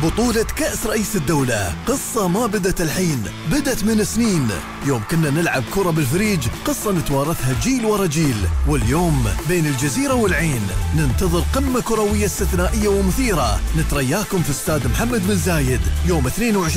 بطولة كأس رئيس الدولة، قصة ما بدت الحين، بدت من سنين. يوم كنا نلعب كرة بالفريج، قصة نتوارثها جيل ورا جيل. واليوم بين الجزيرة والعين ننتظر قمة كروية استثنائية ومثيرة. نترياكم في استاد محمد بن زايد يوم 22